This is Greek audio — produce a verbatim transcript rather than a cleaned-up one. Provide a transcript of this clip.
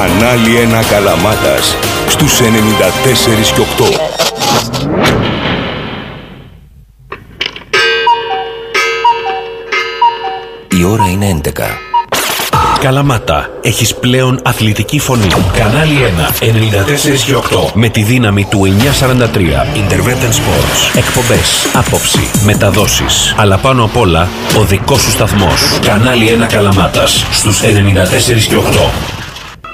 Κανάλι ένα Καλαμάτας στους ενενήντα τέσσερα και οκτώ. Η ώρα είναι έντεκα. Καλαμάτα, έχεις πλέον αθλητική φωνή. Κανάλι ένα, ενενήντα τέσσερα και οκτώ. Με τη δύναμη του εννιακόσια σαράντα τρία. Intervention Sports. Εκπομπές, άποψη, μεταδόσεις. Αλλά πάνω απ' όλα, ο δικός σου σταθμός. Κανάλι ένα Καλαμάτας στους ενενήντα τέσσερα και οκτώ.